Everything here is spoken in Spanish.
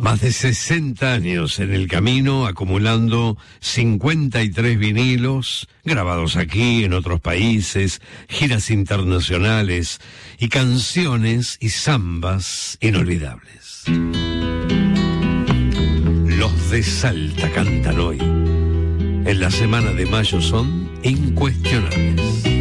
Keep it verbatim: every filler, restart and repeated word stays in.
Más de sesenta años en el camino, acumulando cincuenta y tres vinilos, grabados aquí, en otros países, giras internacionales y canciones y zambas inolvidables. Los de Salta cantan hoy. En la semana de mayo son incuestionables.